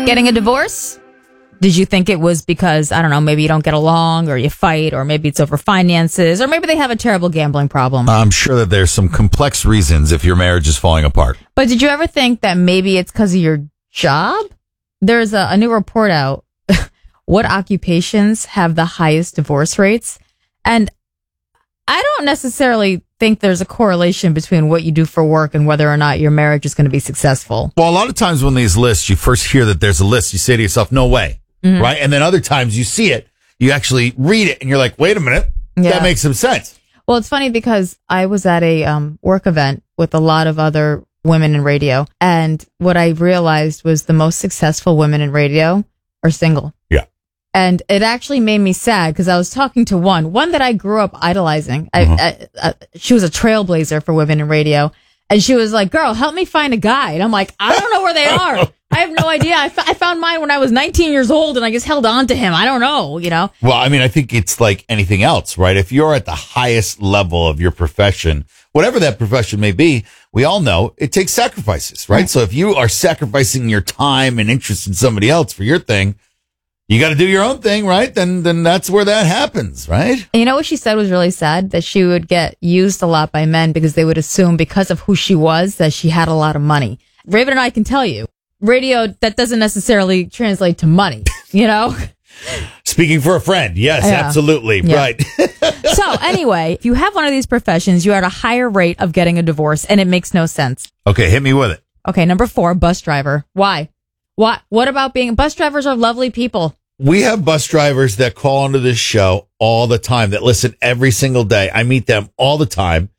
Getting a divorce? Did you think it was because, I don't know, maybe you don't get along or you fight or maybe it's over finances or maybe they have a terrible gambling problem? I'm sure that there's some complex reasons if your marriage is falling apart. But did you ever think that maybe it's because of your job? There's a new report out. What occupations have the highest divorce rates? And I don't necessarily think there's a correlation between what you do for work and whether or not your marriage is going to be successful. Well, a lot of times when these lists, you first hear that there's a list, you say to yourself, no way, right? And then other times you see it, you actually read it, and you're like, wait a minute, that makes some sense. Well, it's funny because I was at a work event with a lot of other women in radio, and what I realized was the most successful women in radio are single. Yeah. And it actually made me sad because I was talking to one that I grew up idolizing. She was a trailblazer for women in radio. And she was like, girl, help me find a guy. And I'm like, I don't know where they are. I have no idea. I found mine when I was 19 years old and I just held on to him. I don't know, you know? Well, I mean, I think it's like anything else, right? If you're at the highest level of your profession, whatever that profession may be, we all know it takes sacrifices, right? So if you are sacrificing your time and interest in somebody else for your thing, you got to do your own thing, right? Then that's where that happens, right? And you know what she said was really sad? That she would get used a lot by men because they would assume because of who she was that she had a lot of money. Raven and I can tell you, radio, that doesn't necessarily translate to money, you know? Speaking for a friend. Yes, absolutely. Yeah. Right. So anyway, if you have one of these professions, you're at a higher rate of getting a divorce, and it makes no sense. Okay, hit me with it. Okay, number 4, bus driver. Why? What about being... Bus drivers are lovely people. We have bus drivers that call into this show all the time, that listen every single day. I meet them all the time.